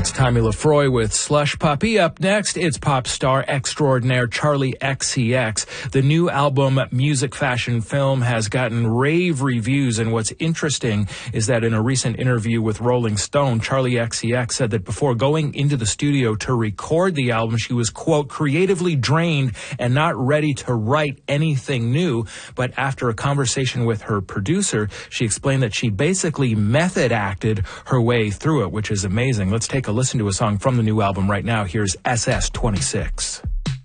It's Tommy Lefroy with Slush Puppy. Up next, it's pop star extraordinaire Charli XCX. The new album, Music Fashion Film, has gotten rave reviews, and what's interesting is that in a recent interview with Rolling Stone, Charli XCX said that before going into the studio to record the album, she was, quote, creatively drained and not ready to write anything new. But after a conversation with her producer, she explained that she basically method acted her way through it, which is amazing. Let's take a listen to a song from the new album right now. Here's SS26.